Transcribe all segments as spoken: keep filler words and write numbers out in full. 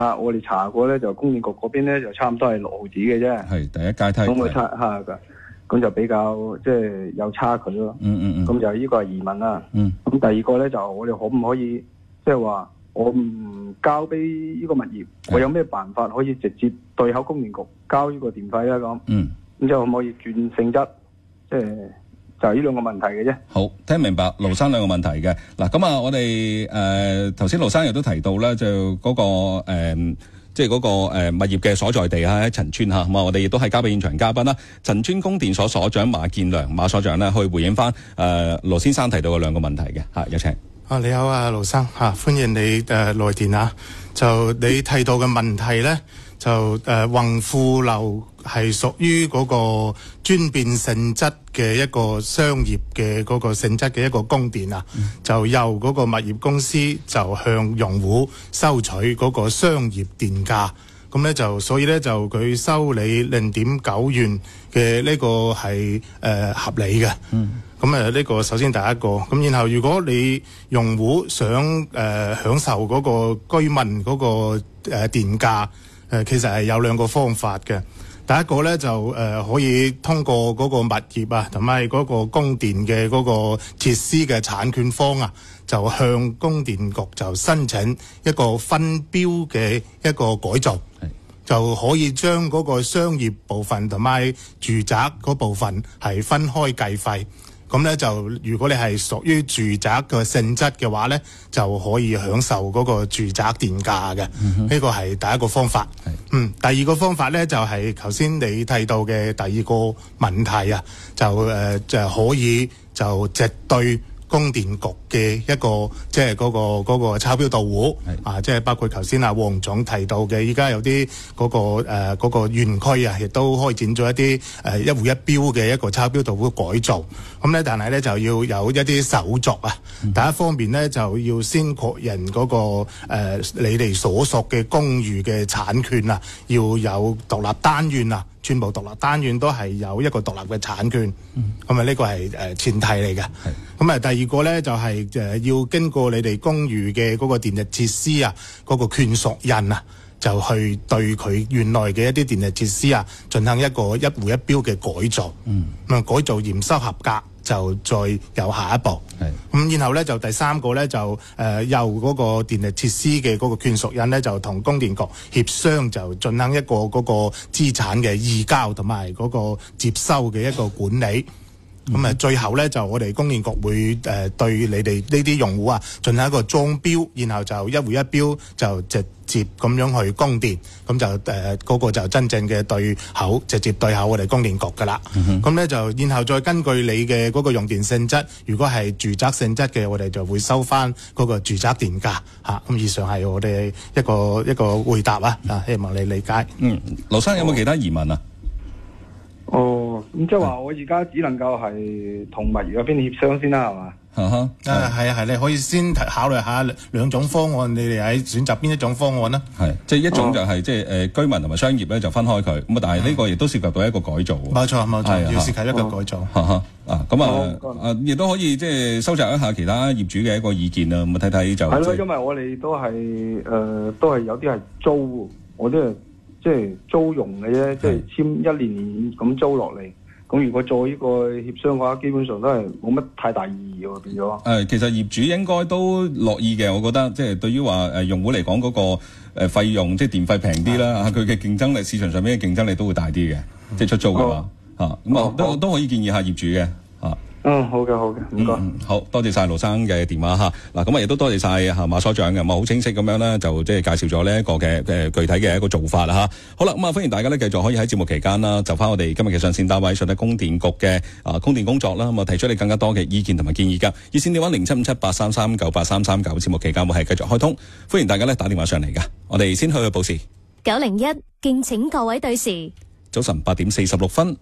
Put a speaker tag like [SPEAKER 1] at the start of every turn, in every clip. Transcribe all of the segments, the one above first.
[SPEAKER 1] 啊，我哋查過咧，就供電局嗰邊咧就差唔多係六毫子嘅啫。
[SPEAKER 2] 係第一階梯。
[SPEAKER 1] 咁佢差下㗎，咁就比較即係、就是、有差距咯。
[SPEAKER 2] 嗯嗯嗯。
[SPEAKER 1] 咁就呢個係疑問啦。
[SPEAKER 2] 嗯。
[SPEAKER 1] 咁第二個咧就我哋可唔可以即係話我唔交俾呢個物業，我有咩辦法可以直接對口供電局交呢個電費咧？咁
[SPEAKER 2] 嗯。
[SPEAKER 1] 咁之後可唔可以轉性質？即係。就係呢兩個問題嘅啫。
[SPEAKER 2] 好，聽明白盧生兩個問題嘅。嗱，咁啊，我哋誒頭先盧生亦都提到咧，就嗰、嗰個誒，即係嗰個誒、呃、物業嘅所在地啊，喺陳村嚇。咁啊，我哋亦都係交俾現場嘉賓啦。陳村供電所所長馬建良馬所長咧，去回應翻誒盧先生提到嘅兩個問題嘅嚇。有請。
[SPEAKER 3] 啊，你好啊，盧生嚇、啊，歡迎你誒來電啊。就你提到嘅問題咧。就誒宏富樓係屬於嗰個專變性質嘅一個商業嘅嗰個性質嘅一個供電啊，嗯、就由嗰個物業公司就向用戶收取嗰個商業電價，咁咧就所以咧就佢收你零點九元嘅呢個係誒、呃、合理嘅。嗯。咁誒呢個首先第一個，咁然後如果你用戶想誒、呃、享受嗰個居民嗰、嗰個誒、呃、電價。誒其實係有兩個方法嘅，第一個咧就誒、呃、可以通過嗰個物業啊，同埋嗰個供電嘅嗰個設施嘅產權方啊，就向供電局就申請一個分標嘅一個改造，就可以將嗰個商業部分同埋住宅嗰部分係分開計費。咁咧就如果你係屬於住宅嘅性質嘅話咧，就可以享受嗰個住宅電價嘅。呢、嗯、個係第一個方法。嗯，第二個方法咧就係頭先你提到嘅第二個問題啊，就誒、呃、就可以就直對供電局嘅一個即係嗰個嗰、嗰個抄標到戶啊，即係包括頭先阿黃總提到嘅，依家有啲嗰、嗰個誒嗰、呃嗰個園區啊，亦都開展咗一啲誒、呃、一戶一標嘅一個抄標到戶改造。咁咧，但係咧就要有一啲手續啊。嗯、第一方面咧就要先確認嗰、嗰個誒、呃、你哋所屬嘅公寓嘅產權啊，要有獨立單元啊。全部獨立單元都係有一個獨立嘅產權，咁啊呢個係誒前提嚟嘅。咁啊第二個咧就係誒要經過你哋公寓嘅嗰個電力設施啊，嗰、嗰個權屬人啊，就去對佢原來嘅一啲電力設施啊進行一個一戶一標嘅改造。嗯，咁啊改造驗收合格，就再有下一步。係咁，然後咧就第三個咧就誒、呃、由嗰個電力設施嘅嗰個權屬人咧就同供電局協商，就進行一個嗰個資產嘅移交同埋嗰個接收嘅一個管理。咁啊、嗯，最後咧就我哋供電局會誒、呃、對你哋呢啲用戶啊進行一個裝標，然後就一戶一標就直接咁樣去供電，咁就誒嗰、呃那個就真正嘅對口，直接對口我哋供電局噶啦。咁咧、嗯、就然後再根據你嘅嗰個用電性質，如果係住宅性質嘅，我哋就會收翻嗰個住宅電價嚇。咁、啊、以上係我哋一個一個回答啊，啊希望你理解。
[SPEAKER 2] 嗯，盧生有冇其他疑問啊？
[SPEAKER 1] 哦，咁即係話我而家只能夠係同物業嗰邊協商先啦，係嘛？
[SPEAKER 3] 啊哈，誒係啊係，你可以先考慮下兩種方案，你哋喺選擇邊一種方案呢？
[SPEAKER 2] 係，即係一種就係、是哦、即係誒、呃、居民同埋商業咧就分開佢，咁啊但係呢個亦都涉及到一個改造。冇錯冇錯，要涉及一個改造。哈哈啊，咁啊啊亦都可以即係收集一下其他業主嘅一個意見啊，咁啊睇睇就係咯，
[SPEAKER 1] 因為我哋都係誒、呃、都係有啲係租，我都係。即係租用嘅啫，即係簽一年年咁租落嚟。咁如果做呢個協商嘅話，基本上都係冇乜太大意義喎，變咗。誒、
[SPEAKER 2] 呃，其實業主應該都樂意嘅，我覺得，即係對於話誒用戶嚟講嗰個誒費用，即係電費平啲啦，佢嘅競爭力，市場上面嘅競爭力都會大啲嘅，嗯、即係出租嘅話嚇，咁啊、哦嗯、都、哦、都可以建議下業主嘅嚇。
[SPEAKER 1] 嗯，好嘅，好嘅，唔該、
[SPEAKER 2] 嗯。好多謝晒盧生嘅電話嚇。嗱，咁啊亦都多謝晒嚇馬所長嘅，咁啊好清晰咁樣咧，就即係介紹咗呢一個嘅誒具體嘅一個做法啦嚇。好啦，咁啊歡迎大家咧繼續可以喺節目期間啦，就翻我哋今日嘅上線單位，順德供電局嘅啊供電工作啦，咁啊提出你更加多嘅意見同埋建議㗎。熱線電話零七五七八三三九八三三九，節目期間會係繼續開通，歡迎大家咧打電話上嚟㗎。我哋先去去報時。
[SPEAKER 4] 九零一，敬請各位對時。
[SPEAKER 2] 早晨八點四十六分。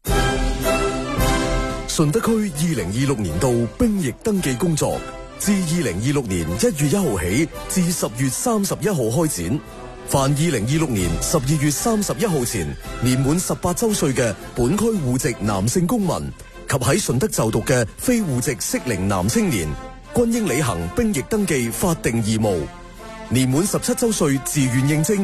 [SPEAKER 5] 順德區二零二六年度兵役登記工作自二零二六年一月一號起至十月三十一號開展。凡二零二六年十二月三十一號前年滿十八周歲嘅本區戶籍男性公民及喺順德就讀嘅非戶籍適齡男青年，均應履行兵役登記法定義務。 年滿十七周歲自願應徵。